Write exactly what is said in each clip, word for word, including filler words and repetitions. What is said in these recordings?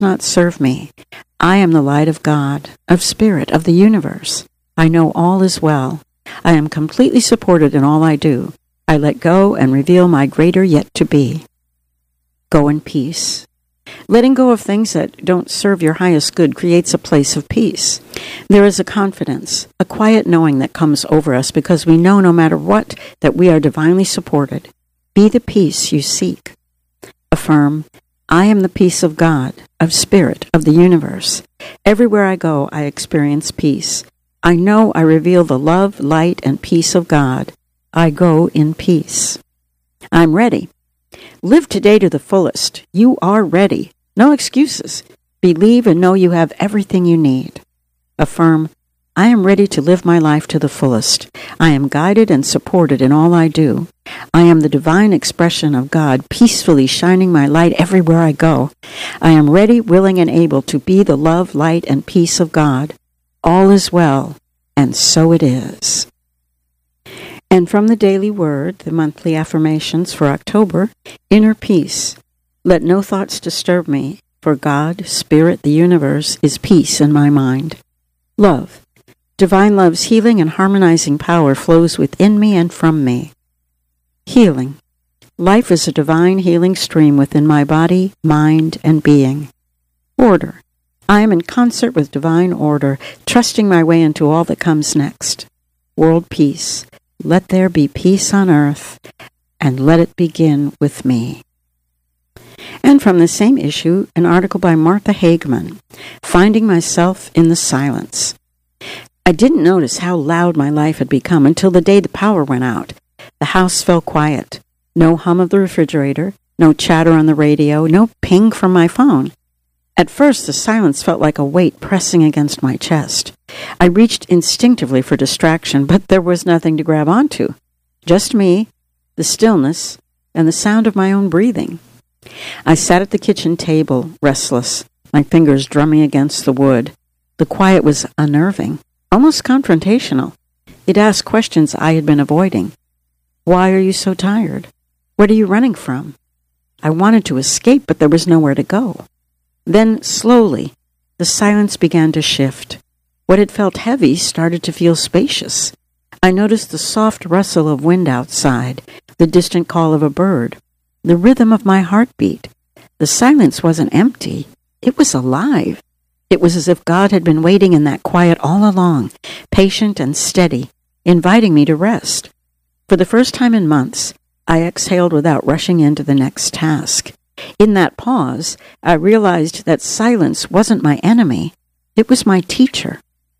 not serve me. I am the light of God, of spirit, of the universe. I know all is well. I am completely supported in all I do. I let go and reveal my greater yet to be. Go in peace. Letting go of things that don't serve your highest good creates a place of peace. There is a confidence, a quiet knowing that comes over us because we know no matter what that we are divinely supported. Be the peace you seek. Affirm, I am the peace of God, of spirit, of the universe. Everywhere I go, I experience peace. I know I reveal the love, light, and peace of God. I go in peace. I'm ready. Live today to the fullest. You are ready. No excuses. Believe and know you have everything you need. Affirm, I am ready to live my life to the fullest. I am guided and supported in all I do. I am the divine expression of God, peacefully shining my light everywhere I go. I am ready, willing, and able to be the love, light, and peace of God. All is well, and so it is. And from the Daily Word, the monthly affirmations for October, inner peace. Let no thoughts disturb me, for God, Spirit, the universe, is peace in my mind. Love. Divine love's healing and harmonizing power flows within me and from me. Healing. Life is a divine healing stream within my body, mind, and being. Order. I am in concert with divine order, trusting my way into all that comes next. World peace. Let there be peace on earth, and let it begin with me. And from the same issue, an article by Martha Hageman, Finding Myself in the Silence. I didn't notice how loud my life had become until the day the power went out. The house fell quiet. No hum of the refrigerator, no chatter on the radio, no ping from my phone. At first, the silence felt like a weight pressing against my chest. I reached instinctively for distraction, but there was nothing to grab onto. Just me, the stillness, and the sound of my own breathing. I sat at the kitchen table, restless, my fingers drumming against the wood. The quiet was unnerving, almost confrontational. It asked questions I had been avoiding. Why are you so tired? What are you running from? I wanted to escape, but there was nowhere to go. Then, slowly, the silence began to shift. What had felt heavy started to feel spacious. I noticed the soft rustle of wind outside, the distant call of a bird, the rhythm of my heartbeat. The silence wasn't empty. It was alive. It was as if God had been waiting in that quiet all along, patient and steady, inviting me to rest. For the first time in months, I exhaled without rushing into the next task. In that pause, I realized that silence wasn't my enemy. It was my teacher.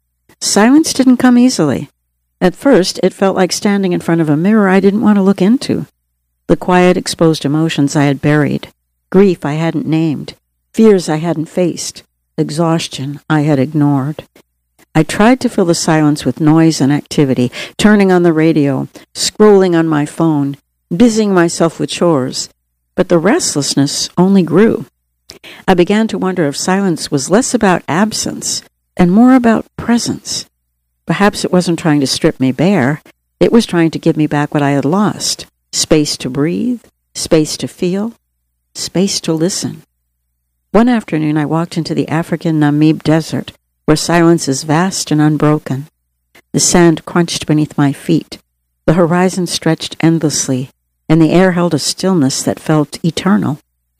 Silence didn't come easily. At first, it felt like standing in front of a mirror I didn't want to look into. The quiet exposed emotions I had buried, grief I hadn't named, fears I hadn't faced, exhaustion I had ignored. I tried to fill the silence with noise and activity, turning on the radio, scrolling on my phone, busying myself with chores. But the restlessness only grew. I began to wonder if silence was less about absence and more about presence. Perhaps it wasn't trying to strip me bare. It was trying to give me back what I had lost. Space to breathe, space to feel, space to listen. One afternoon I walked into the African Namib Desert, where silence is vast and unbroken. The sand crunched beneath my feet. The horizon stretched endlessly, and the air held a stillness that felt eternal.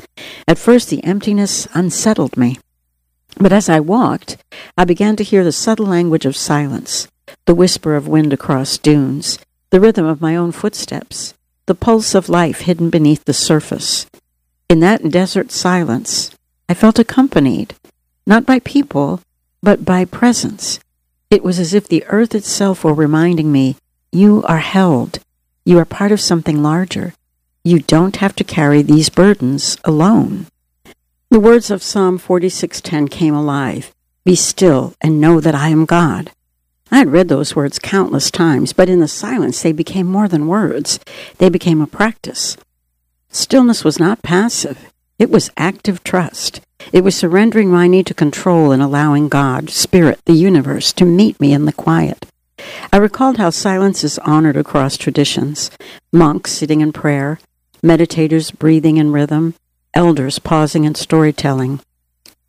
At first, the emptiness unsettled me. But as I walked, I began to hear the subtle language of silence, the whisper of wind across dunes, the rhythm of my own footsteps, the pulse of life hidden beneath the surface. In that desert silence, I felt accompanied, not by people, but by presence. It was as if the earth itself were reminding me, you are held. You are part of something larger. You don't have to carry these burdens alone. The words of Psalm forty-six ten came alive. Be still and know that I am God. I had read those words countless times, but in the silence they became more than words. They became a practice. Stillness was not passive. It was active trust. It was surrendering my need to control and allowing God, Spirit, the universe, to meet me in the quiet. I recalled how silence is honored across traditions. Monks sitting in prayer, meditators breathing in rhythm, elders pausing in storytelling.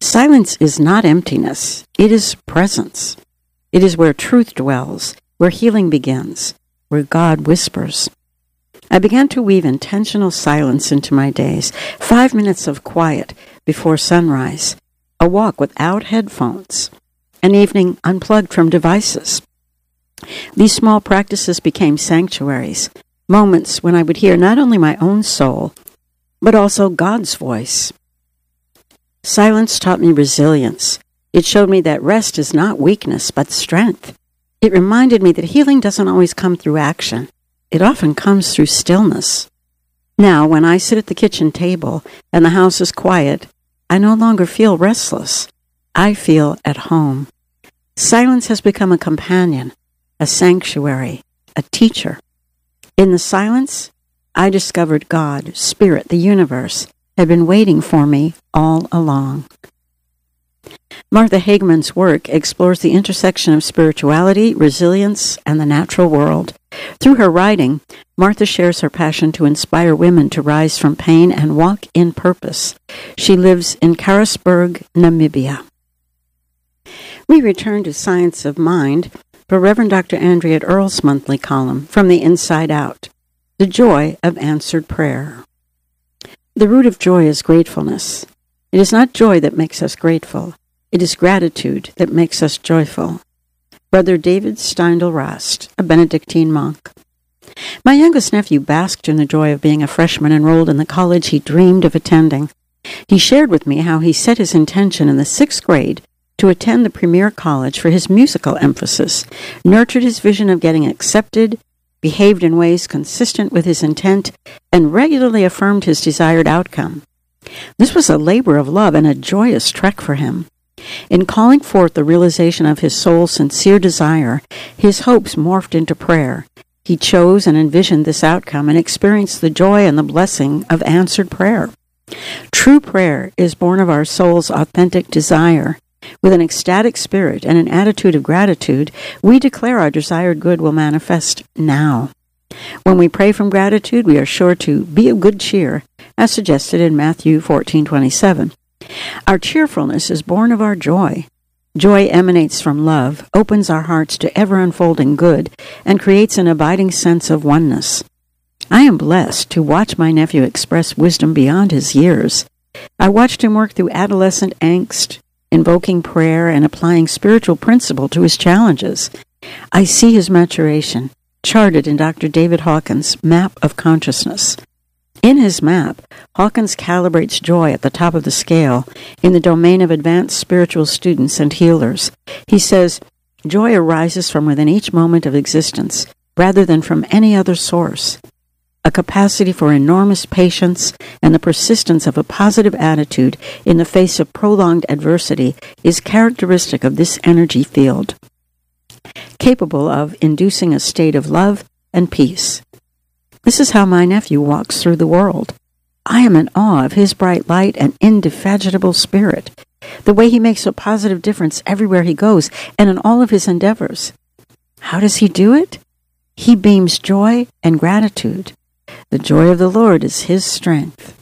Silence is not emptiness. It is presence. It is where truth dwells, where healing begins, where God whispers. I began to weave intentional silence into my days, five minutes of quiet before sunrise, a walk without headphones, an evening unplugged from devices. These small practices became sanctuaries, moments when I would hear not only my own soul, but also God's voice. Silence taught me resilience. It showed me that rest is not weakness, but strength. It reminded me that healing doesn't always come through action. It often comes through stillness. Now, when I sit at the kitchen table and the house is quiet, I no longer feel restless. I feel at home. Silence has become a companion, a sanctuary, a teacher. In the silence, I discovered God, Spirit, the universe, had been waiting for me all along. Martha Hageman's work explores the intersection of spirituality, resilience, and the natural world. Through her writing, Martha shares her passion to inspire women to rise from pain and walk in purpose. She lives in Karasburg, Namibia. We return to Science of Mind for Reverend Doctor Andrea Earle's monthly column, From the Inside Out, The Joy of Answered Prayer. The root of joy is gratefulness. It is not joy that makes us grateful. It is gratitude that makes us joyful. Brother David Steindl-Rast, a Benedictine monk. My youngest nephew basked in the joy of being a freshman enrolled in the college he dreamed of attending. He shared with me how he set his intention in the sixth grade to attend the premier college for his musical emphasis, nurtured his vision of getting accepted, behaved in ways consistent with his intent, and regularly affirmed his desired outcome. This was a labor of love and a joyous trek for him. In calling forth the realization of his soul's sincere desire, his hopes morphed into prayer. He chose and envisioned this outcome and experienced the joy and the blessing of answered prayer. True prayer is born of our soul's authentic desire. With an ecstatic spirit and an attitude of gratitude, we declare our desired good will manifest now. When we pray from gratitude, we are sure to be of good cheer, as suggested in Matthew fourteen twenty-seven. Our cheerfulness is born of our joy. Joy emanates from love, opens our hearts to ever-unfolding good, and creates an abiding sense of oneness. I am blessed to watch my nephew express wisdom beyond his years. I watched him work through adolescent angst, invoking prayer and applying spiritual principle to his challenges. I see his maturation, charted in Doctor David Hawkins' Map of Consciousness. In his map, Hawkins calibrates joy at the top of the scale in the domain of advanced spiritual students and healers. He says, joy arises from within each moment of existence, rather than from any other source. A capacity for enormous patience and the persistence of a positive attitude in the face of prolonged adversity is characteristic of this energy field, capable of inducing a state of love and peace. This is how my nephew walks through the world. I am in awe of his bright light and indefatigable spirit, the way he makes a positive difference everywhere he goes and in all of his endeavors. How does he do it? He beams joy and gratitude. The joy of the Lord is his strength.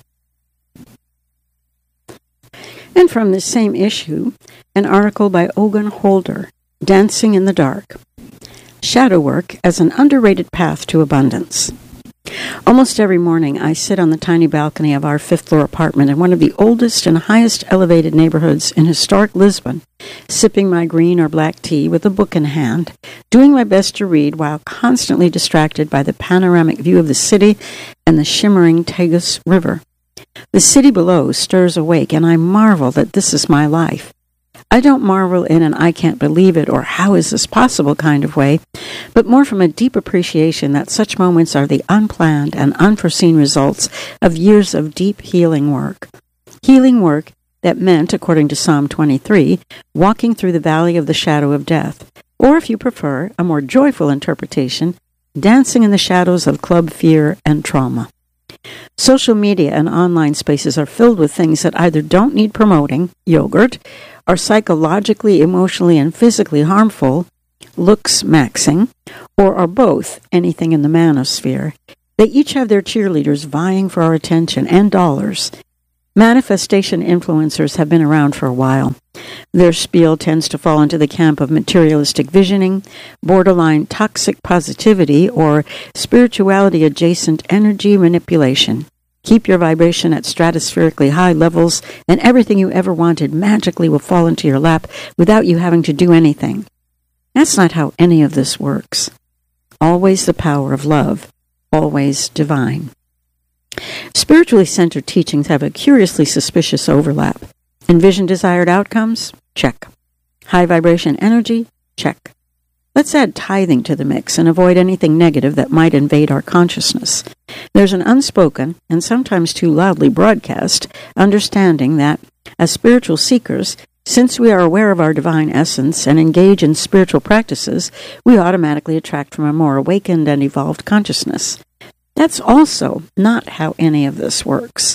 And from this same issue, an article by Ogun Holder, Dancing in the Dark. Shadow work as an underrated path to abundance. Almost every morning, I sit on the tiny balcony of our fifth-floor apartment in one of the oldest and highest elevated neighborhoods in historic Lisbon, sipping my green or black tea with a book in hand, doing my best to read while constantly distracted by the panoramic view of the city and the shimmering Tagus River. The city below stirs awake, and I marvel that this is my life. I don't marvel in an I can't believe it or how is this possible kind of way, but more from a deep appreciation that such moments are the unplanned and unforeseen results of years of deep healing work. Healing work that meant, according to Psalm twenty-three, walking through the valley of the shadow of death, or if you prefer, a more joyful interpretation, dancing in the shadows of club fear and trauma. Social media and online spaces are filled with things that either don't need promoting, yogurt, are psychologically, emotionally, and physically harmful, looks maxing, or are both, anything in the manosphere. They each have their cheerleaders vying for our attention and dollars. Manifestation influencers have been around for a while. Their spiel tends to fall into the camp of materialistic visioning, borderline toxic positivity, or spirituality-adjacent energy manipulation. Keep your vibration at stratospherically high levels, and everything you ever wanted magically will fall into your lap without you having to do anything. That's not how any of this works. Always the power of love, always divine. Spiritually centered teachings have a curiously suspicious overlap. Envision desired outcomes? Check. High vibration energy? Check. Let's add tithing to the mix and avoid anything negative that might invade our consciousness. There's an unspoken, and sometimes too loudly broadcast, understanding that, as spiritual seekers, since we are aware of our divine essence and engage in spiritual practices, we automatically attract from a more awakened and evolved consciousness. That's also not how any of this works.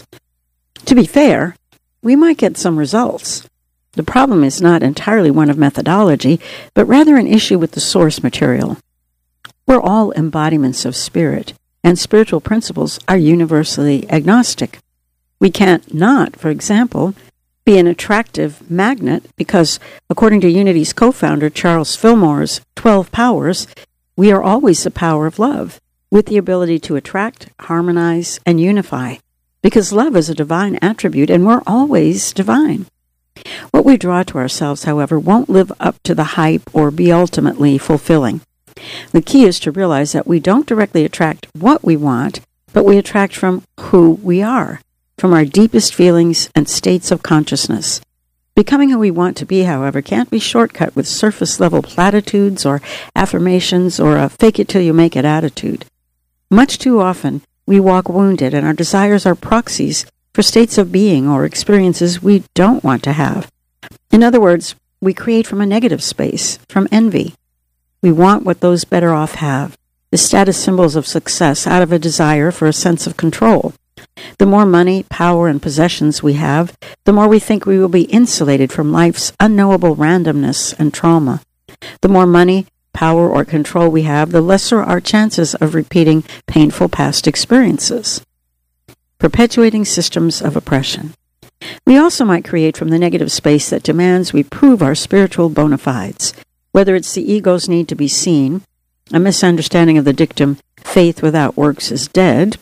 To be fair, we might get some results. The problem is not entirely one of methodology, but rather an issue with the source material. We're all embodiments of spirit, and spiritual principles are universally agnostic. We can't not, for example, be an attractive magnet because, according to Unity's co-founder Charles Fillmore's twelve powers, we are always the power of love, with the ability to attract, harmonize, and unify, because love is a divine attribute and we're always divine. What we draw to ourselves, however, won't live up to the hype or be ultimately fulfilling. The key is to realize that we don't directly attract what we want, but we attract from who we are, from our deepest feelings and states of consciousness. Becoming who we want to be, however, can't be shortcut with surface-level platitudes or affirmations or a fake-it-till-you-make-it attitude. Much too often, we walk wounded, and our desires are proxies for states of being or experiences we don't want to have. In other words, we create from a negative space, from envy. We want what those better off have, the status symbols of success, out of a desire for a sense of control. The more money, power, and possessions we have, the more we think we will be insulated from life's unknowable randomness and trauma. The more money, power, or control we have, the lesser our chances of repeating painful past experiences. Perpetuating systems of oppression. We also might create from the negative space that demands we prove our spiritual bona fides, whether it's the ego's need to be seen, a misunderstanding of the dictum, faith without works is dead,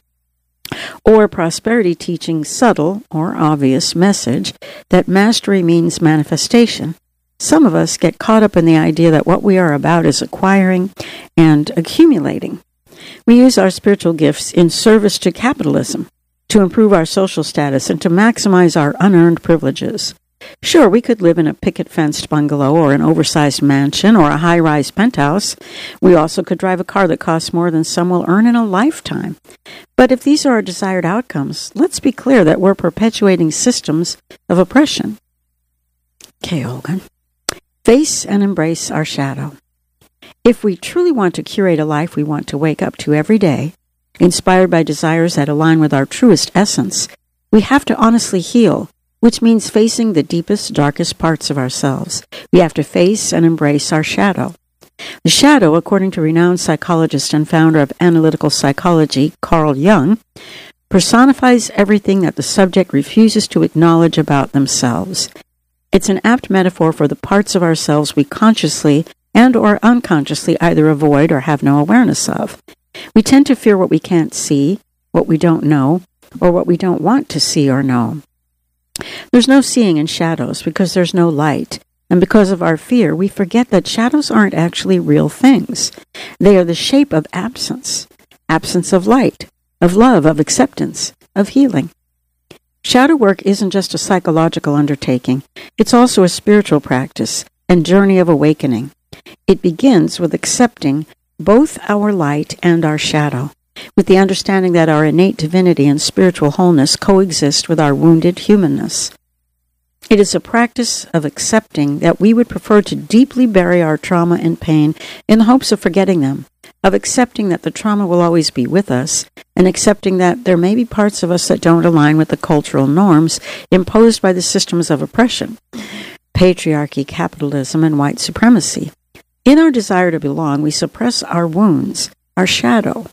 or prosperity teaching subtle or obvious message that mastery means manifestation. Some of us get caught up in the idea that what we are about is acquiring and accumulating. We use our spiritual gifts in service to capitalism, to improve our social status, and to maximize our unearned privileges. Sure, we could live in a picket-fenced bungalow or an oversized mansion or a high-rise penthouse. We also could drive a car that costs more than some will earn in a lifetime. But if these are our desired outcomes, let's be clear that we're perpetuating systems of oppression. Okay, Olga. Face and embrace our shadow. If we truly want to curate a life we want to wake up to every day, inspired by desires that align with our truest essence, we have to honestly heal, which means facing the deepest, darkest parts of ourselves. We have to face and embrace our shadow. The shadow, according to renowned psychologist and founder of analytical psychology, Carl Jung, personifies everything that the subject refuses to acknowledge about themselves. It's an apt metaphor for the parts of ourselves we consciously and or unconsciously either avoid or have no awareness of. We tend to fear what we can't see, what we don't know, or what we don't want to see or know. There's no seeing in shadows because there's no light, and because of our fear, we forget that shadows aren't actually real things. They are the shape of absence, absence of light, of love, of acceptance, of healing. Shadow work isn't just a psychological undertaking. It's also a spiritual practice and journey of awakening. It begins with accepting both our light and our shadow, with the understanding that our innate divinity and spiritual wholeness coexist with our wounded humanness. It is a practice of accepting that we would prefer to deeply bury our trauma and pain in the hopes of forgetting them, of accepting that the trauma will always be with us, and accepting that there may be parts of us that don't align with the cultural norms imposed by the systems of oppression, patriarchy, capitalism, and white supremacy. In our desire to belong, we suppress our wounds, our shadow.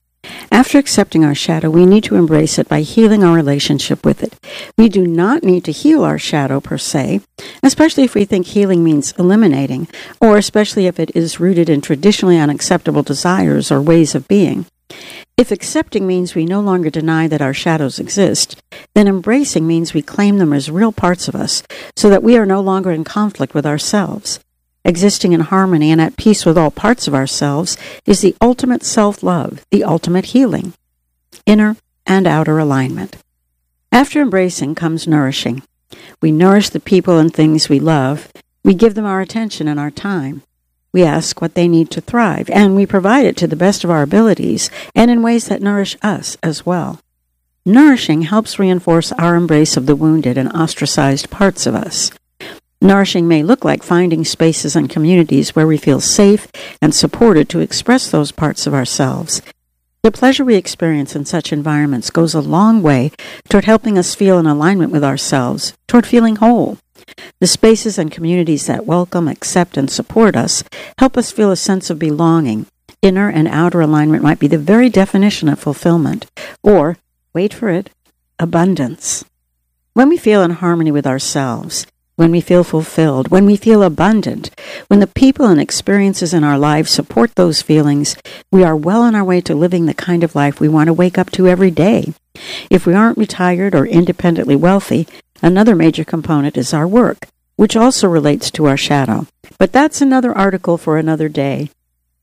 After accepting our shadow, we need to embrace it by healing our relationship with it. We do not need to heal our shadow per se, especially if we think healing means eliminating, or especially if it is rooted in traditionally unacceptable desires or ways of being. If accepting means we no longer deny that our shadows exist, then embracing means we claim them as real parts of us, so that we are no longer in conflict with ourselves. Existing in harmony and at peace with all parts of ourselves is the ultimate self-love, the ultimate healing, inner and outer alignment. After embracing comes nourishing. We nourish the people and things we love. We give them our attention and our time. We ask what they need to thrive, and we provide it to the best of our abilities and in ways that nourish us as well. Nourishing helps reinforce our embrace of the wounded and ostracized parts of us. Nourishing may look like finding spaces and communities where we feel safe and supported to express those parts of ourselves. The pleasure we experience in such environments goes a long way toward helping us feel in alignment with ourselves, toward feeling whole. The spaces and communities that welcome, accept, and support us help us feel a sense of belonging. Inner and outer alignment might be the very definition of fulfillment, or, wait for it, abundance. When we feel in harmony with ourselves, when we feel fulfilled, when we feel abundant, when the people and experiences in our lives support those feelings, we are well on our way to living the kind of life we want to wake up to every day. If we aren't retired or independently wealthy, another major component is our work, which also relates to our shadow. But that's another article for another day.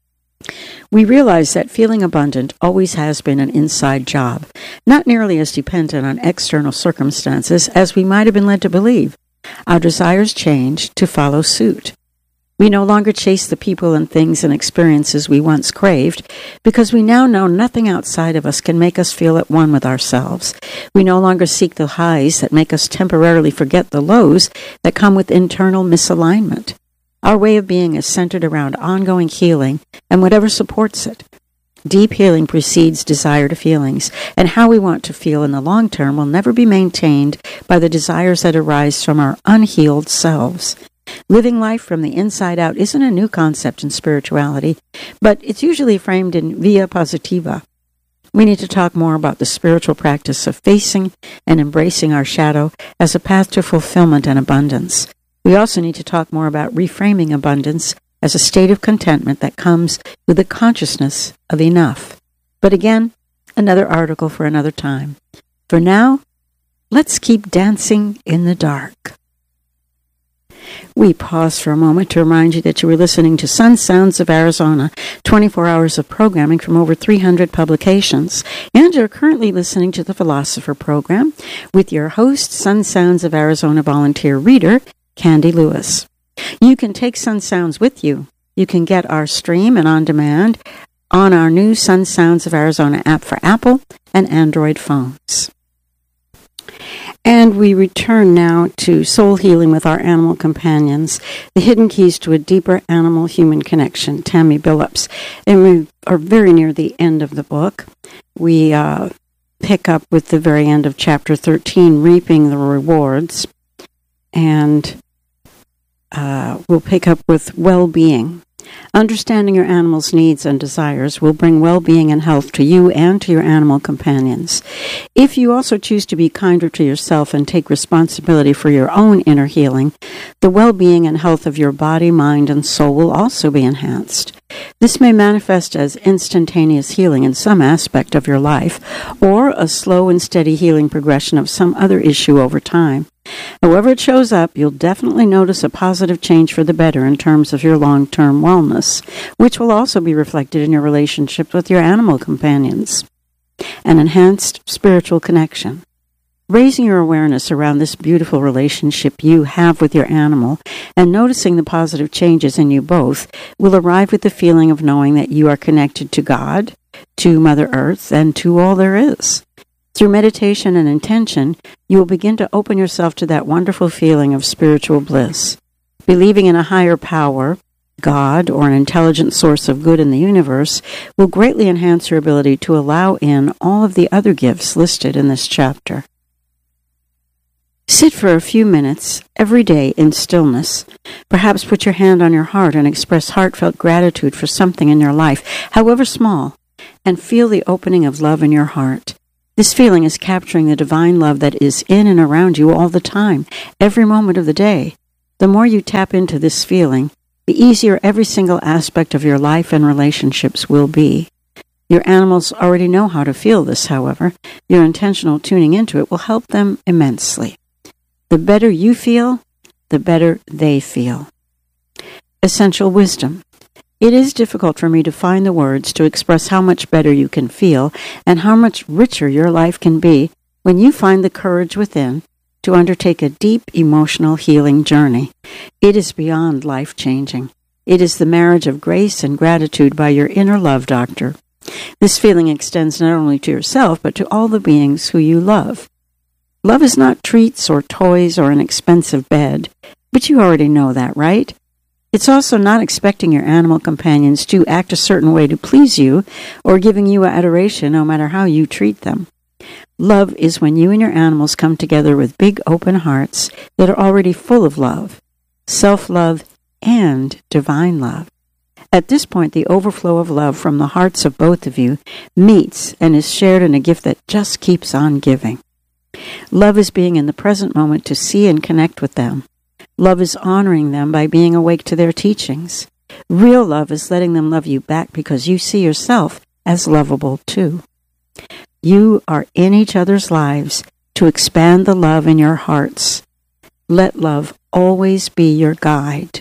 We realize that feeling abundant always has been an inside job, not nearly as dependent on external circumstances as we might have been led to believe. Our desires change to follow suit. We no longer chase the people and things and experiences we once craved because we now know nothing outside of us can make us feel at one with ourselves. We no longer seek the highs that make us temporarily forget the lows that come with internal misalignment. Our way of being is centered around ongoing healing and whatever supports it. Deep healing precedes desire to feelings, and how we want to feel in the long term will never be maintained by the desires that arise from our unhealed selves. Living life from the inside out isn't a new concept in spirituality, but it's usually framed in via positiva. We need to talk more about the spiritual practice of facing and embracing our shadow as a path to fulfillment and abundance. We also need to talk more about reframing abundance as a state of contentment that comes with the consciousness of enough. But again, another article for another time. For now, let's keep dancing in the dark. We pause for a moment to remind you that you were listening to Sun Sounds of Arizona, twenty-four hours of programming from over three hundred publications, and you're currently listening to the Philosopher Program with your host, Sun Sounds of Arizona volunteer reader, Candy Lewis. You can take Sun Sounds with you. You can get our stream and on demand on our new Sun Sounds of Arizona app for Apple and Android phones. And we return now to soul healing with our animal companions, the hidden keys to a deeper animal-human connection, Tammy Billups. And we are very near the end of the book. We uh, pick up with the very end of chapter thirteen, Reaping the Rewards. And uh, we'll pick up with well-being. Understanding your animal's needs and desires will bring well-being and health to you and to your animal companions. If you also choose to be kinder to yourself and take responsibility for your own inner healing, the well-being and health of your body, mind, and soul will also be enhanced. This may manifest as instantaneous healing in some aspect of your life, or a slow and steady healing progression of some other issue over time. However it shows up, you'll definitely notice a positive change for the better in terms of your long-term wellness, which will also be reflected in your relationship with your animal companions. An enhanced spiritual connection. Raising your awareness around this beautiful relationship you have with your animal and noticing the positive changes in you both will arrive with the feeling of knowing that you are connected to God, to Mother Earth, and to all there is. Through meditation and intention, you will begin to open yourself to that wonderful feeling of spiritual bliss. Believing in a higher power, God, or an intelligent source of good in the universe, will greatly enhance your ability to allow in all of the other gifts listed in this chapter. Sit for a few minutes every day in stillness. Perhaps put your hand on your heart and express heartfelt gratitude for something in your life, however small. and feel the opening of love in your heart. This feeling is capturing the divine love that is in and around you all the time, every moment of the day. The more you tap into this feeling, the easier every single aspect of your life and relationships will be. Your animals already know how to feel this, however. Your intentional tuning into it will help them immensely. The better you feel, the better they feel. Essential wisdom. It is difficult for me to find the words to express how much better you can feel and how much richer your life can be when you find the courage within to undertake a deep emotional healing journey. It is beyond life-changing. It is the marriage of grace and gratitude by your inner love doctor. This feeling extends not only to yourself, but to all the beings who you love. Love is not treats or toys or an expensive bed, but you already know that, right? It's also not expecting your animal companions to act a certain way to please you or giving you adoration no matter how you treat them. Love is when you and your animals come together with big open hearts that are already full of love, self-love, and divine love. At this point, the overflow of love from the hearts of both of you meets and is shared in a gift that just keeps on giving. Love is being in the present moment to see and connect with them. Love is honoring them by being awake to their teachings. Real love is letting them love you back because you see yourself as lovable too. You are in each other's lives to expand the love in your hearts. Let love always be your guide.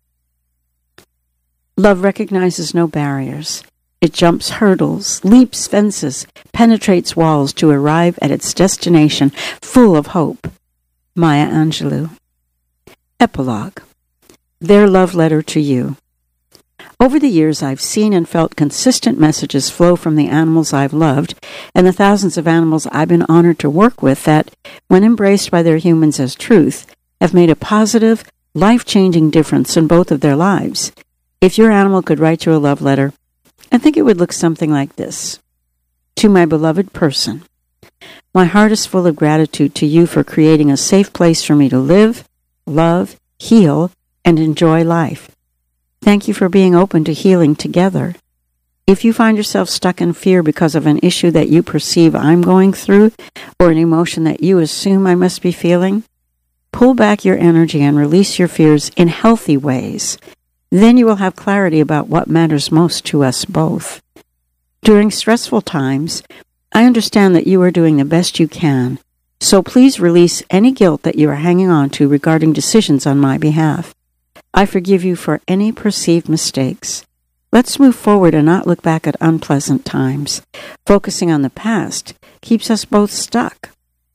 Love recognizes no barriers. It jumps hurdles, leaps fences, penetrates walls to arrive at its destination full of hope. Maya Angelou. Epilogue. Their love letter to you. Over the years, I've seen and felt consistent messages flow from the animals I've loved and the thousands of animals I've been honored to work with that, when embraced by their humans as truth, have made a positive, life-changing difference in both of their lives. If your animal could write you a love letter, I think it would look something like this. To my beloved person, my heart is full of gratitude to you for creating a safe place for me to live, love, heal, and enjoy life. Thank you for being open to healing together. If you find yourself stuck in fear because of an issue that you perceive I'm going through, or an emotion that you assume I must be feeling, pull back your energy and release your fears in healthy ways. Then you will have clarity about what matters most to us both. During stressful times, I understand that you are doing the best you can, so please release any guilt that you are hanging on to regarding decisions on my behalf. I forgive you for any perceived mistakes. Let's move forward and not look back at unpleasant times. Focusing on the past keeps us both stuck.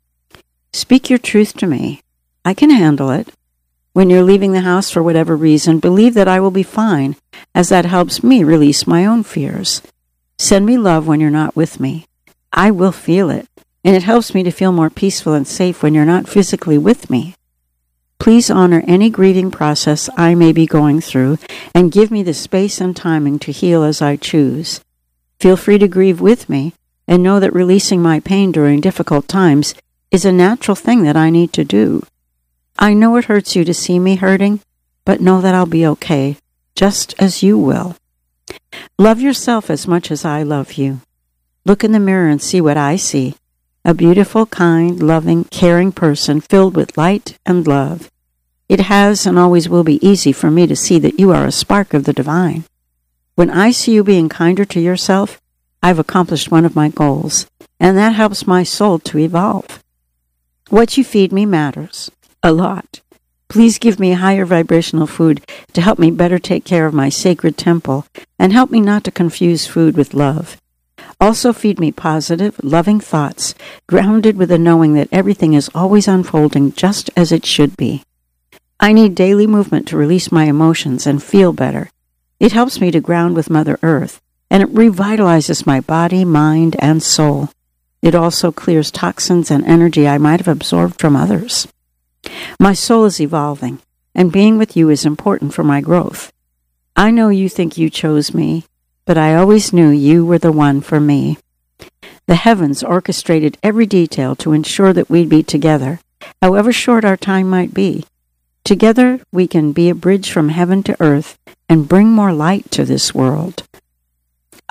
Speak your truth to me. I can handle it. When you're leaving the house for whatever reason, believe that I will be fine, as that helps me release my own fears. Send me love when you're not with me. I will feel it, and it helps me to feel more peaceful and safe when you're not physically with me. Please honor any grieving process I may be going through, and give me the space and timing to heal as I choose. Feel free to grieve with me, and know that releasing my pain during difficult times is a natural thing that I need to do. I know it hurts you to see me hurting, but know that I'll be okay, just as you will. Love yourself as much as I love you. Look in the mirror and see what I see. A beautiful, kind, loving, caring person filled with light and love. It has and always will be easy for me to see that you are a spark of the divine. When I see you being kinder to yourself, I've accomplished one of my goals, and that helps my soul to evolve. What you feed me matters. A lot. Please give me higher vibrational food to help me better take care of my sacred temple and help me not to confuse food with love. Also feed me positive, loving thoughts, grounded with the knowing that everything is always unfolding just as it should be. I need daily movement to release my emotions and feel better. It helps me to ground with Mother Earth, and it revitalizes my body, mind, and soul. It also clears toxins and energy I might have absorbed from others. My soul is evolving, and being with you is important for my growth. I know you think you chose me, but I always knew you were the one for me. The heavens orchestrated every detail to ensure that we'd be together, however short our time might be. Together, we can be a bridge from heaven to earth and bring more light to this world.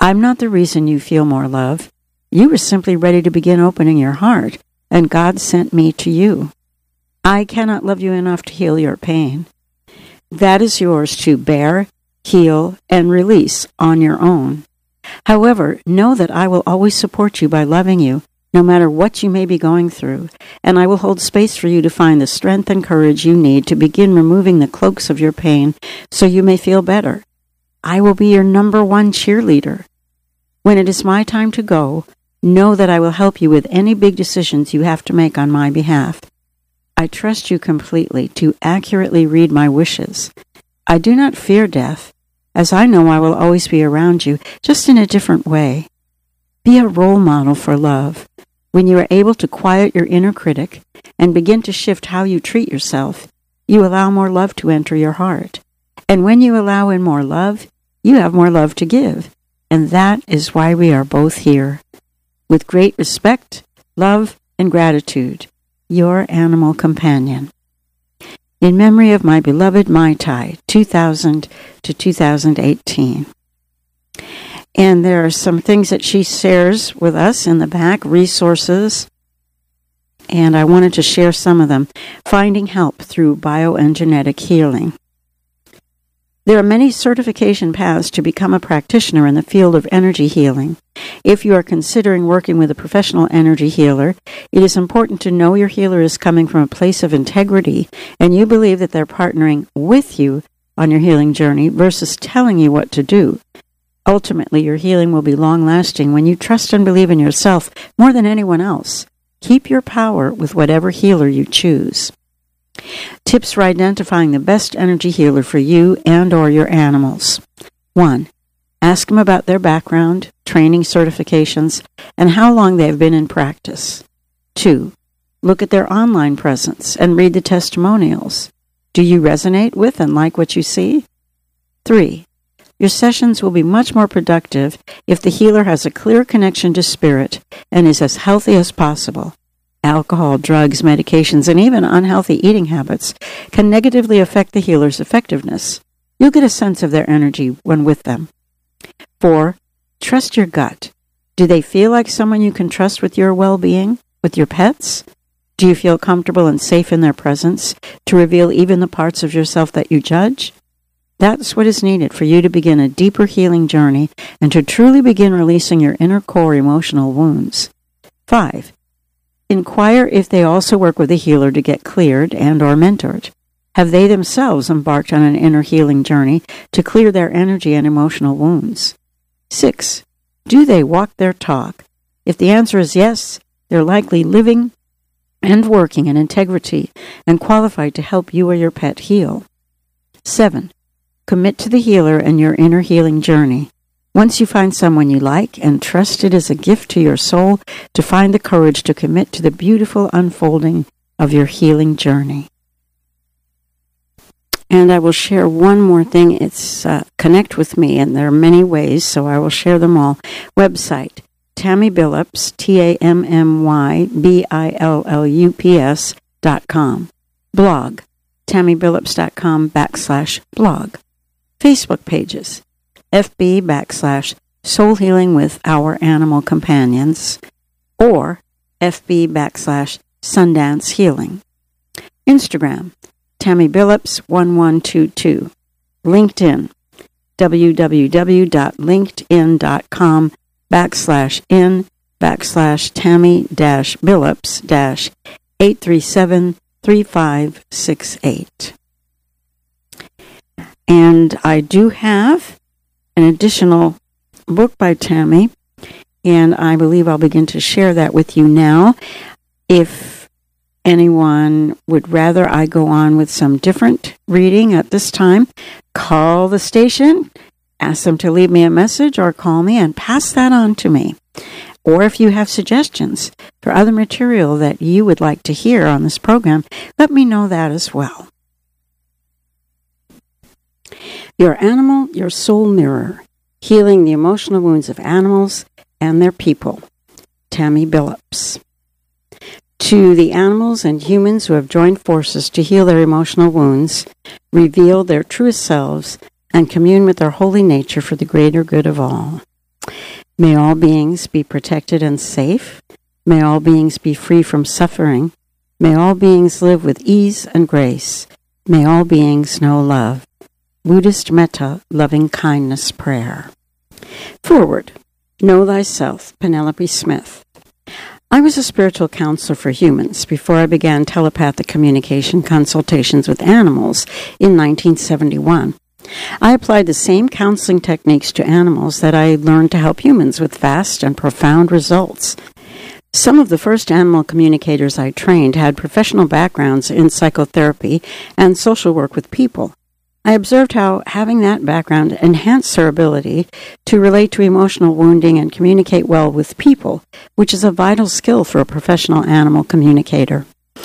I'm not the reason you feel more love. You were simply ready to begin opening your heart, and God sent me to you. I cannot love you enough to heal your pain. That is yours to bear, heal, and release on your own. However, know that I will always support you by loving you, no matter what you may be going through, and I will hold space for you to find the strength and courage you need to begin removing the cloaks of your pain so you may feel better. I will be your number one cheerleader. When it is my time to go, know that I will help you with any big decisions you have to make on my behalf. I trust you completely to accurately read my wishes. I do not fear death, as I know I will always be around you, just in a different way. Be a role model for love. When you are able to quiet your inner critic and begin to shift how you treat yourself, you allow more love to enter your heart. And when you allow in more love, you have more love to give. And that is why we are both here. With great respect, love, and gratitude, your animal companion. In memory of my beloved Mai Tai, two thousand to two thousand eighteen. And there are some things that she shares with us in the back, resources, and I wanted to share some of them. Finding help through bioenergetic healing. There are many certification paths to become a practitioner in the field of energy healing. If you are considering working with a professional energy healer, it is important to know your healer is coming from a place of integrity and you believe that they're partnering with you on your healing journey versus telling you what to do. Ultimately, your healing will be long-lasting when you trust and believe in yourself more than anyone else. Keep your power with whatever healer you choose. Tips for identifying the best energy healer for you and or your animals. One, ask them about their background, training certifications, and how long they have been in practice. Two, look at their online presence and read the testimonials. Do you resonate with and like what you see? Three, your sessions will be much more productive if the healer has a clear connection to spirit and is as healthy as possible. Alcohol, drugs, medications, and even unhealthy eating habits can negatively affect the healer's effectiveness. You'll get a sense of their energy when with them. Four, trust your gut. Do they feel like someone you can trust with your well-being, with your pets? Do you feel comfortable and safe in their presence to reveal even the parts of yourself that you judge? That's what is needed for you to begin a deeper healing journey and to truly begin releasing your inner core emotional wounds. Five, inquire if they also work with a healer to get cleared and or mentored. Have they themselves embarked on an inner healing journey to clear their energy and emotional wounds? Six, do they walk their talk? If the answer is yes, they're likely living and working in integrity and qualified to help you or your pet heal. Seven, commit to the healer and your inner healing journey. Once you find someone you like and trust, it is a gift to your soul to find the courage to commit to the beautiful unfolding of your healing journey. And I will share one more thing. It's uh, connect with me, and there are many ways, so I will share them all. Website, Tammy Billups, T A M M Y B I L L U P S dot com. Blog, tammybillups.com backslash blog. Facebook pages, F B backslash Soul Healing with Our Animal Companions, or F B backslash Sundance Healing. Instagram, Tammy Billups one one two two. LinkedIn, www.linkedin.com backslash in backslash Tammy dash Billups dash eight three seven three five six eight. And I do have an additional book by Tammy, and I believe I'll begin to share that with you now. If anyone would rather I go on with some different reading at this time, call the station, ask them to leave me a message, or call me and pass that on to me. Or if you have suggestions for other material that you would like to hear on this program, let me know that as well. Your Animal, Your Soul Mirror, Healing the Emotional Wounds of Animals and Their People. Tammy Billups. To the animals and humans who have joined forces to heal their emotional wounds, reveal their truest selves, and commune with their holy nature for the greater good of all. May all beings be protected and safe. May all beings be free from suffering. May all beings live with ease and grace. May all beings know love. Buddhist Metta, Loving Kindness Prayer. Forward. Know Thyself, Penelope Smith. I was a spiritual counselor for humans before I began telepathic communication consultations with animals in nineteen seventy-one. I applied the same counseling techniques to animals that I learned to help humans with fast and profound results. Some of the first animal communicators I trained had professional backgrounds in psychotherapy and social work with people. I observed how having that background enhanced their ability to relate to emotional wounding and communicate well with people, which is a vital skill for a professional animal communicator.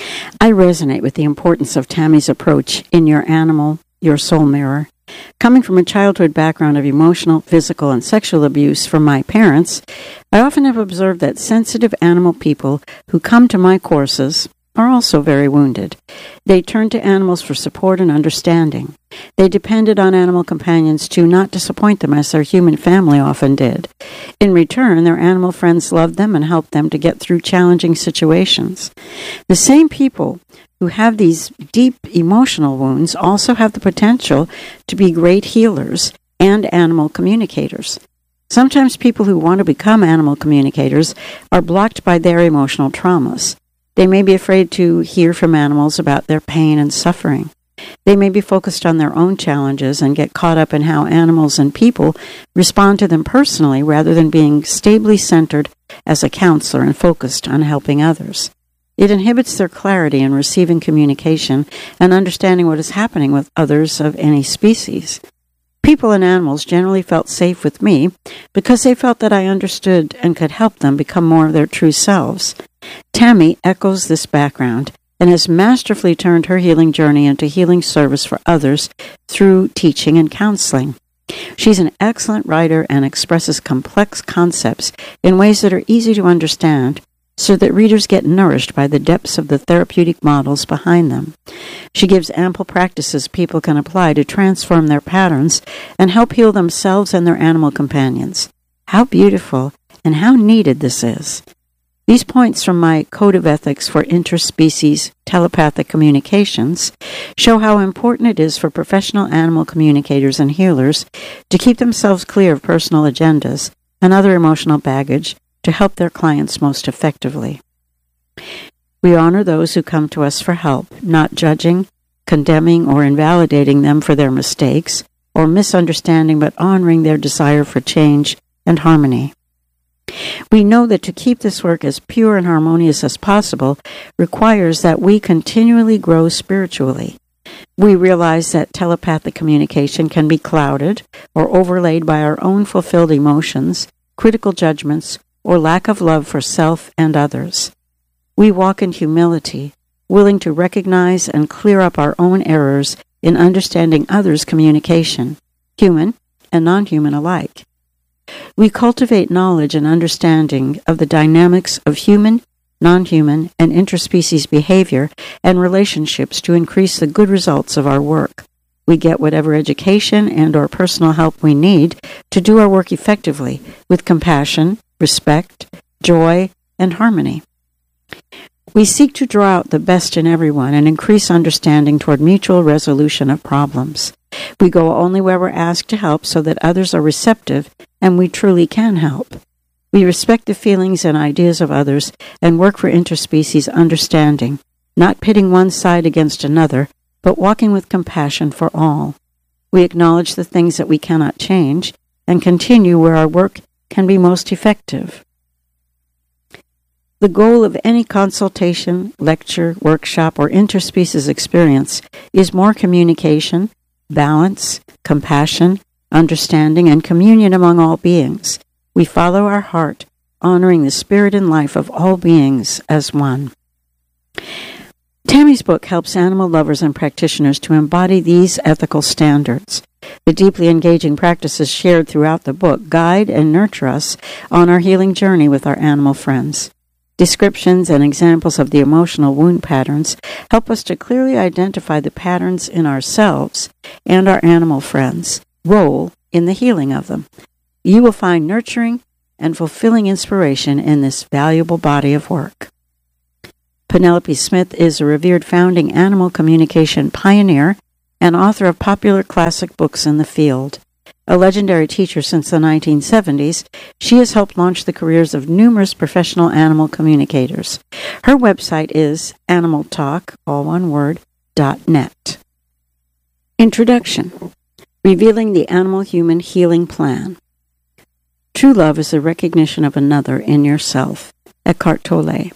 I resonate with the importance of Tammy's approach in Your Animal, Your Soul Mirror. Coming from a childhood background of emotional, physical, and sexual abuse from my parents, I often have observed that sensitive animal people who come to my courses are also very wounded. They turn to animals for support and understanding. They depended on animal companions to not disappoint them as their human family often did. In return, their animal friends loved them and helped them to get through challenging situations. The same people who have these deep emotional wounds also have the potential to be great healers and animal communicators. Sometimes people who want to become animal communicators are blocked by their emotional traumas. They may be afraid to hear from animals about their pain and suffering. They may be focused on their own challenges and get caught up in how animals and people respond to them personally rather than being stably centered as a counselor and focused on helping others. It inhibits their clarity in receiving communication and understanding what is happening with others of any species. People and animals generally felt safe with me because they felt that I understood and could help them become more of their true selves. Tammy echoes this background and has masterfully turned her healing journey into healing service for others through teaching and counseling. She's an excellent writer and expresses complex concepts in ways that are easy to understand so that readers get nourished by the depths of the therapeutic models behind them. She gives ample practices people can apply to transform their patterns and help heal themselves and their animal companions. How beautiful and how needed this is. These points from my Code of Ethics for Interspecies Telepathic Communications show how important it is for professional animal communicators and healers to keep themselves clear of personal agendas and other emotional baggage to help their clients most effectively. We honor those who come to us for help, not judging, condemning, or invalidating them for their mistakes or misunderstanding, but honoring their desire for change and harmony. We know that to keep this work as pure and harmonious as possible requires that we continually grow spiritually. We realize that telepathic communication can be clouded or overlaid by our own fulfilled emotions, critical judgments, or lack of love for self and others. We walk in humility, willing to recognize and clear up our own errors in understanding others' communication, human and non-human alike. We cultivate knowledge and understanding of the dynamics of human, non-human, and interspecies behavior and relationships to increase the good results of our work. We get whatever education and or personal help we need to do our work effectively with compassion, respect, joy, and harmony. We seek to draw out the best in everyone and increase understanding toward mutual resolution of problems. We go only where we're asked to help so that others are receptive and we truly can help. We respect the feelings and ideas of others and work for interspecies understanding, not pitting one side against another, but walking with compassion for all. We acknowledge the things that we cannot change and continue where our work can be most effective. The goal of any consultation, lecture, workshop, or interspecies experience is more communication, balance, compassion, understanding, and communion among all beings. We follow our heart, honoring the spirit and life of all beings as one. Tammy's book helps animal lovers and practitioners to embody these ethical standards. The deeply engaging practices shared throughout the book guide and nurture us on our healing journey with our animal friends. Descriptions and examples of the emotional wound patterns help us to clearly identify the patterns in ourselves and our animal friends' role in the healing of them. You will find nurturing, and fulfilling inspiration in this valuable body of work. Penelope Smith is a revered founding animal communication pioneer and author of popular classic books in the field. A legendary teacher since the nineteen seventies, she has helped launch the careers of numerous professional animal communicators. Her website is animal talk, all one word, dot net. Introduction. Revealing the Animal-Human Healing Plan. True love is the recognition of another in yourself. Eckhart Tolle.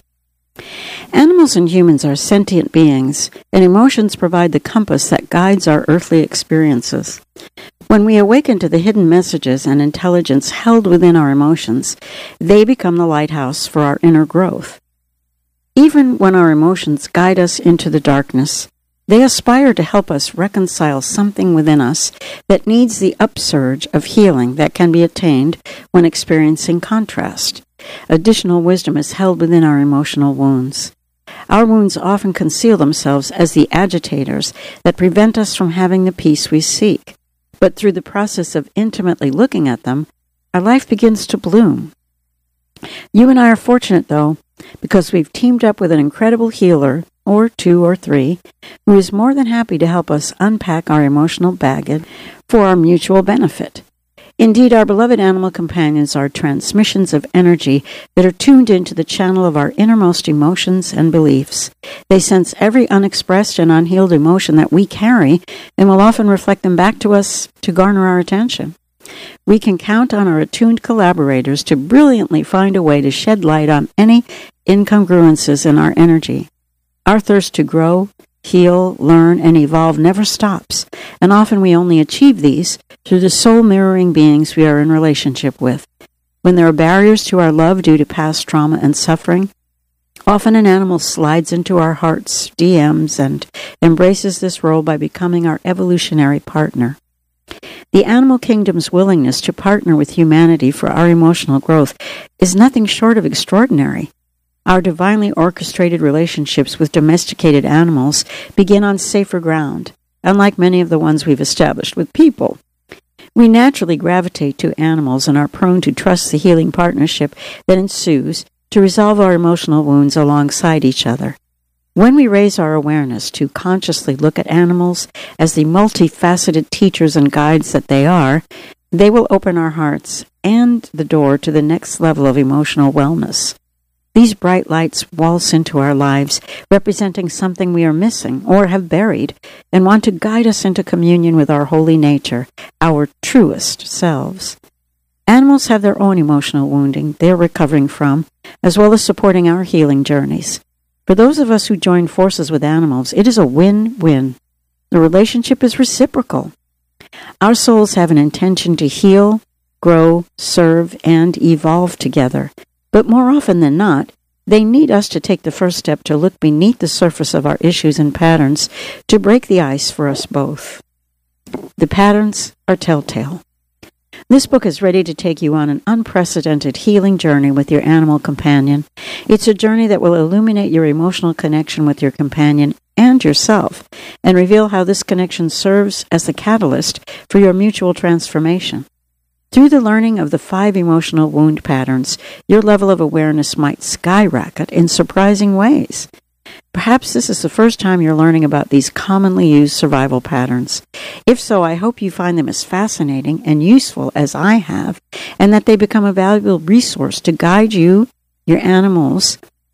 Animals and humans are sentient beings, and emotions provide the compass that guides our earthly experiences. When we awaken to the hidden messages and intelligence held within our emotions, they become the lighthouse for our inner growth. Even when our emotions guide us into the darkness, they aspire to help us reconcile something within us that needs the upsurge of healing that can be attained when experiencing contrast. Additional wisdom is held within our emotional wounds. Our wounds often conceal themselves as the agitators that prevent us from having the peace we seek. But through the process of intimately looking at them, our life begins to bloom. You and I are fortunate, though, because we've teamed up with an incredible healer, or two or three, who is more than happy to help us unpack our emotional baggage for our mutual benefit. Indeed, our beloved animal companions are transmissions of energy that are tuned into the channel of our innermost emotions and beliefs. They sense every unexpressed and unhealed emotion that we carry and will often reflect them back to us to garner our attention. We can count on our attuned collaborators to brilliantly find a way to shed light on any incongruences in our energy. Our thirst to grow, heal, learn, and evolve never stops, and often we only achieve these through the soul-mirroring beings we are in relationship with. When there are barriers to our love due to past trauma and suffering, often an animal slides into our hearts' D Ms and embraces this role by becoming our evolutionary partner. The animal kingdom's willingness to partner with humanity for our emotional growth is nothing short of extraordinary. Our divinely orchestrated relationships with domesticated animals begin on safer ground, unlike many of the ones we've established with people. We naturally gravitate to animals and are prone to trust the healing partnership that ensues to resolve our emotional wounds alongside each other. When we raise our awareness to consciously look at animals as the multifaceted teachers and guides that they are, they will open our hearts and the door to the next level of emotional wellness. These bright lights waltz into our lives, representing something we are missing or have buried, and want to guide us into communion with our holy nature, our truest selves. Animals have their own emotional wounding they are recovering from, as well as supporting our healing journeys. For those of us who join forces with animals, it is a win-win. The relationship is reciprocal. Our souls have an intention to heal, grow, serve, and evolve together. But more often than not, they need us to take the first step to look beneath the surface of our issues and patterns to break the ice for us both. The patterns are telltale. This book is ready to take you on an unprecedented healing journey with your animal companion. It's a journey that will illuminate your emotional connection with your companion and yourself, and reveal how this connection serves as the catalyst for your mutual transformation. Through the learning of the five emotional wound patterns, your level of awareness might skyrocket in surprising ways. Perhaps this is the first time you're learning about these commonly used survival patterns. If so, I hope you find them as fascinating and useful as I have, and that they become a valuable resource to guide you, your animals,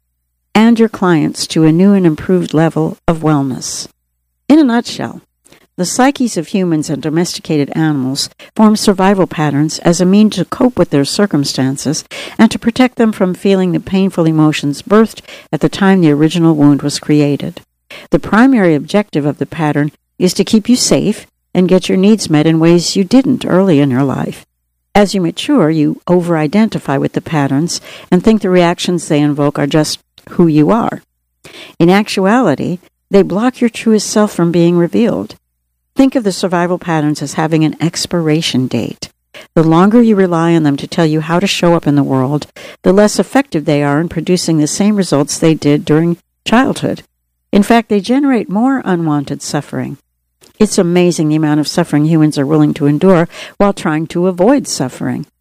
and your clients to a new and improved level of wellness. In a nutshell, the psyches of humans and domesticated animals form survival patterns as a means to cope with their circumstances and to protect them from feeling the painful emotions birthed at the time the original wound was created. The primary objective of the pattern is to keep you safe and get your needs met in ways you didn't early in your life. As you mature, you over-identify with the patterns and think the reactions they invoke are just who you are. In actuality, they block your truest self from being revealed. Think of the survival patterns as having an expiration date. The longer you rely on them to tell you how to show up in the world, the less effective they are in producing the same results they did during childhood. In fact, they generate more unwanted suffering. It's amazing the amount of suffering humans are willing to endure while trying to avoid suffering.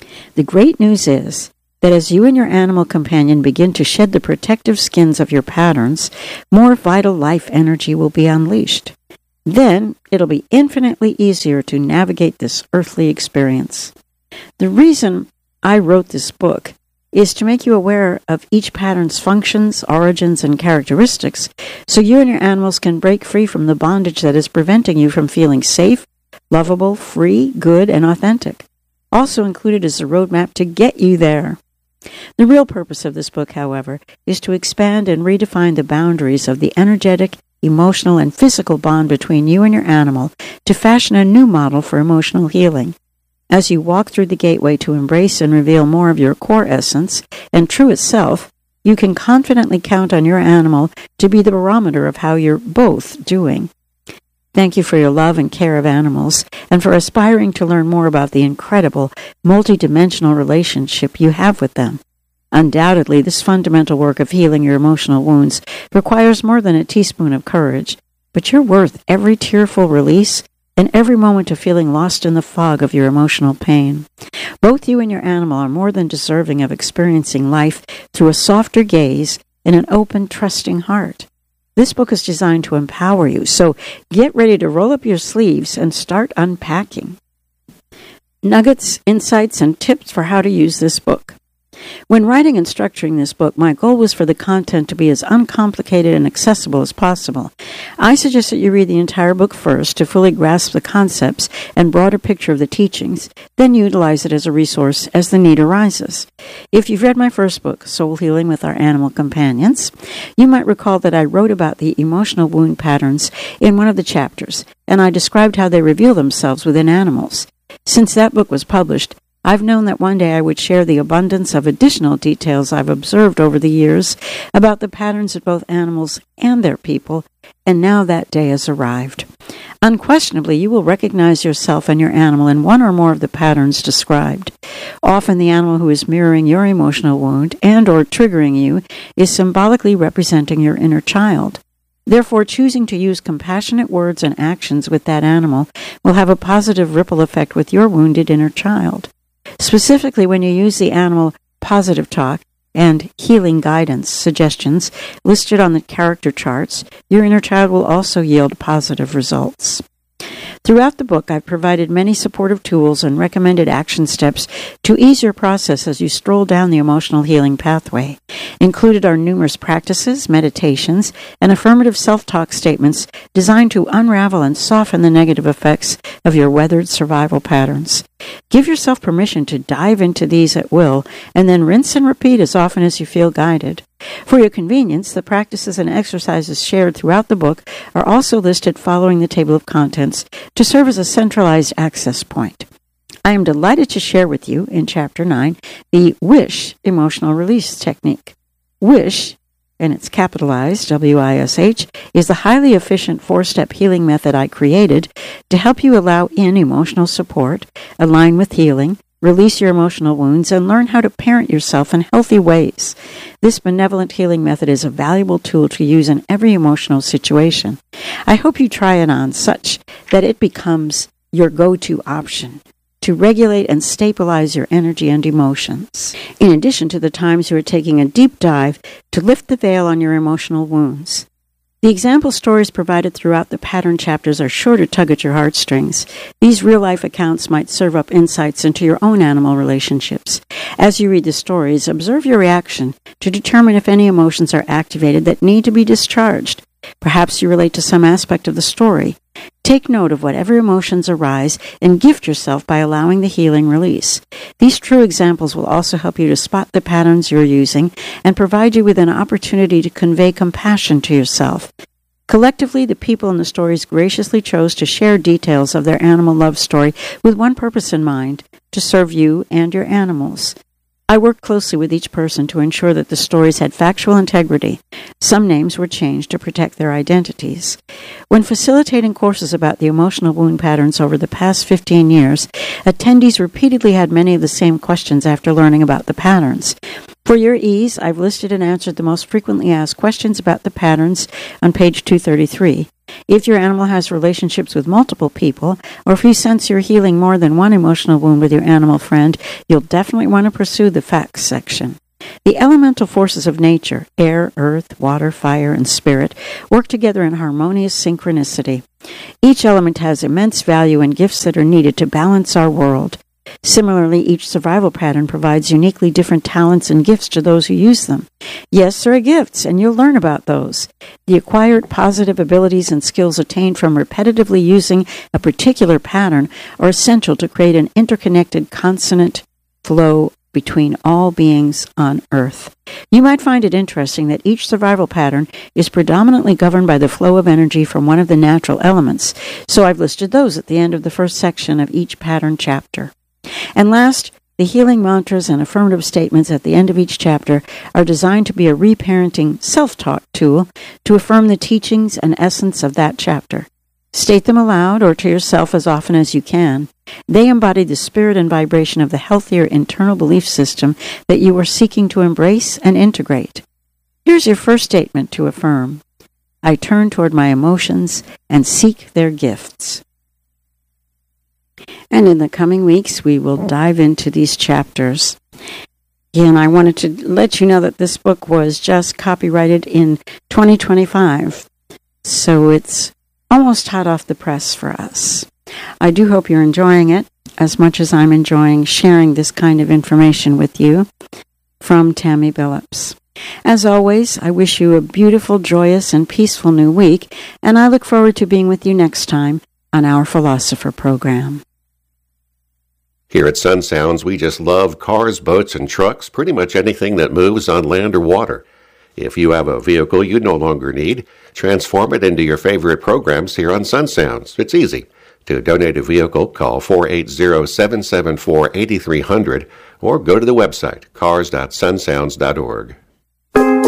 The great news is that as you and your animal companion begin to shed the protective skins of your patterns, more vital life energy will be unleashed. Then it'll be infinitely easier to navigate this earthly experience. The reason I wrote this book is to make you aware of each pattern's functions, origins, and characteristics, so you and your animals can break free from the bondage that is preventing you from feeling safe, lovable, free, good, and authentic. Also included is a roadmap to get you there. The real purpose of this book, however, is to expand and redefine the boundaries of the energetic, emotional, and physical bond between you and your animal to fashion a new model for emotional healing. As you walk through the gateway to embrace and reveal more of your core essence and truest self, you can confidently count on your animal to be the barometer of how you're both doing. Thank you for your love and care of animals, and for aspiring to learn more about the incredible, multidimensional relationship you have with them. Undoubtedly, this fundamental work of healing your emotional wounds requires more than a teaspoon of courage, but you're worth every tearful release and every moment of feeling lost in the fog of your emotional pain. Both you and your animal are more than deserving of experiencing life through a softer gaze and an open, trusting heart. This book is designed to empower you, so get ready to roll up your sleeves and start unpacking. Nuggets, insights, and tips for how to use this book. When writing and structuring this book, my goal was for the content to be as uncomplicated and accessible as possible. I suggest that you read the entire book first to fully grasp the concepts and broader picture of the teachings, then utilize it as a resource as the need arises. If you've read my first book, Soul Healing with Our Animal Companions, you might recall that I wrote about the emotional wound patterns in one of the chapters, and I described how they reveal themselves within animals. Since that book was published, I've known that one day I would share the abundance of additional details I've observed over the years about the patterns of both animals and their people, and now that day has arrived. Unquestionably, you will recognize yourself and your animal in one or more of the patterns described. Often the animal who is mirroring your emotional wound and or triggering you is symbolically representing your inner child. Therefore, choosing to use compassionate words and actions with that animal will have a positive ripple effect with your wounded inner child. Specifically, when you use the animal positive talk and healing guidance suggestions listed on the character charts, your inner child will also yield positive results. Throughout the book, I've provided many supportive tools and recommended action steps to ease your process as you stroll down the emotional healing pathway. Included are numerous practices, meditations, and affirmative self-talk statements designed to unravel and soften the negative effects of your weathered survival patterns. Give yourself permission to dive into these at will, and then rinse and repeat as often as you feel guided. For your convenience, the practices and exercises shared throughout the book are also listed following the table of contents to serve as a centralized access point. I am delighted to share with you in Chapter nine the WISH emotional release technique. WISH, and it's capitalized, W I S H, is the highly efficient four-step healing method I created to help you allow in emotional support, align with healing, release your emotional wounds, and learn how to parent yourself in healthy ways. This benevolent healing method is a valuable tool to use in every emotional situation. I hope you try it on such that it becomes your go-to option to regulate and stabilize your energy and emotions, in addition to the times you are taking a deep dive to lift the veil on your emotional wounds. The example stories provided throughout the pattern chapters are sure to tug at your heartstrings. These real-life accounts might serve up insights into your own animal relationships. As you read the stories, observe your reaction to determine if any emotions are activated that need to be discharged. Perhaps you relate to some aspect of the story. Take note of whatever emotions arise and gift yourself by allowing the healing release. These true examples will also help you to spot the patterns you're using and provide you with an opportunity to convey compassion to yourself. Collectively, the people in the stories graciously chose to share details of their animal love story with one purpose in mind: to serve you and your animals. I worked closely with each person to ensure that the stories had factual integrity. Some names were changed to protect their identities. When facilitating courses about the emotional wound patterns over the past fifteen years, attendees repeatedly had many of the same questions after learning about the patterns. For your ease, I've listed and answered the most frequently asked questions about the patterns on page two thirty-three. If your animal has relationships with multiple people, or if you sense you're healing more than one emotional wound with your animal friend, you'll definitely want to pursue the facts section. The elemental forces of nature, air, earth, water, fire, and spirit, work together in harmonious synchronicity. Each element has immense value and gifts that are needed to balance our world. Similarly, each survival pattern provides uniquely different talents and gifts to those who use them. Yes, there are gifts, and you'll learn about those. The acquired positive abilities and skills attained from repetitively using a particular pattern are essential to create an interconnected consonant flow between all beings on Earth. You might find it interesting that each survival pattern is predominantly governed by the flow of energy from one of the natural elements, so I've listed those at the end of the first section of each pattern chapter. And last, the healing mantras and affirmative statements at the end of each chapter are designed to be a reparenting self-talk tool to affirm the teachings and essence of that chapter. State them aloud or to yourself as often as you can. They embody the spirit and vibration of the healthier internal belief system that you are seeking to embrace and integrate. Here's your first statement to affirm. I turn toward my emotions and seek their gifts. And in the coming weeks, we will dive into these chapters. Again, I wanted to let you know that this book was just copyrighted in twenty twenty-five, so it's almost hot off the press for us. I do hope you're enjoying it as much as I'm enjoying sharing this kind of information with you. From Tammy Billups. As always, I wish you a beautiful, joyous, and peaceful new week, and I look forward to being with you next time on our Philosopher program. Here at Sun Sounds, we just love cars, boats, and trucks, pretty much anything that moves on land or water. If you have a vehicle you no longer need, transform it into your favorite programs here on Sun Sounds. It's easy. To donate a vehicle, call four eight zero, seven seven four, eight three zero zero or go to the website cars dot sun sounds dot org.